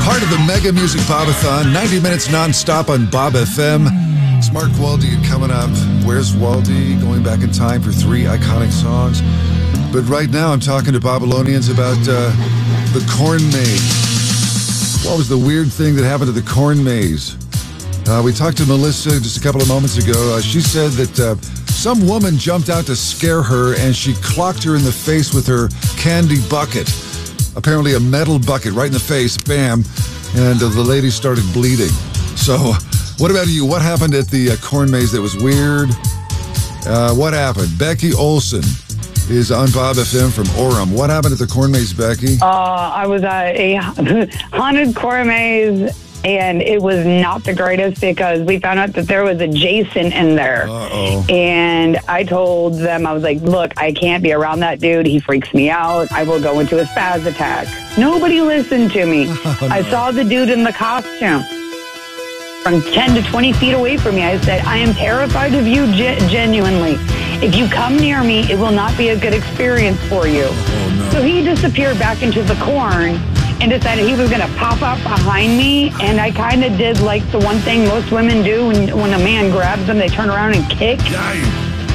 Part of the Mega Music Bobathon, 90 minutes nonstop on Bob FM. It's Mark Waldy coming up. Where's Waldy? Going back in time for 3 iconic songs. But right now I'm talking to Babylonians about the corn maze. What was the weird thing that happened to the corn maze? We talked to Melissa just a couple of moments ago. She said that some woman jumped out to scare her and she clocked her in the face with her candy bucket. Apparently a metal bucket right in the face, bam, and the lady started bleeding. So what about you? What happened at the corn maze that was weird? What happened? Becky Olson is on Bob FM from Orem. What happened at the corn maze, Becky? I was at a haunted corn maze, and it was not the greatest because we found out that there was a Jason in there. Uh-oh. And I told them, I was like, look, I can't be around that dude. He freaks me out. I will go into a spaz attack. Nobody listened to me. Oh, no. I saw the dude in the costume from 10 to 20 feet away from me. I said, I am terrified of you genuinely. If you come near me, it will not be a good experience for you. Oh, no. So he disappeared back into the corn and decided he was going to pop up behind me. And I kind of did like the one thing most women do when a man grabs them, they turn around and kick. Dying.